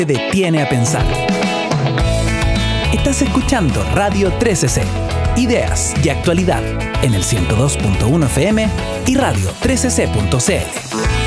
te detiene a pensar. Estás escuchando Radio 13C, ideas y actualidad en el 102.1 FM y radio13c.cl.